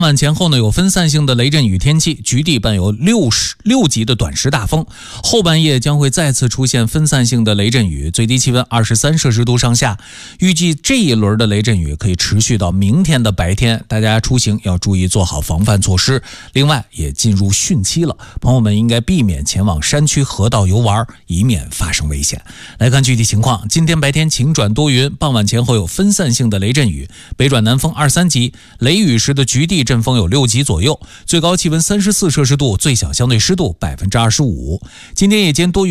晚前后呢，有分散性的雷阵雨天气，局地伴有6级的短时大风。后半夜将会再次出现分散性的雷阵雨，最低气温23摄氏度上下。预计这一轮的雷阵雨可以持续到明天的白天，大家出行要注意做好防范措施。另外，也进入汛期了，朋友们应该避免前往山区河道游玩，以免发生危险。来看具体情况，今天白天晴转多云，傍晚前后有分散性的雷阵雨，北转南风2、3级，雷雨时的局地阵风有6级左右，最高气温34摄氏度，最小相对湿度25%。今天夜间多云。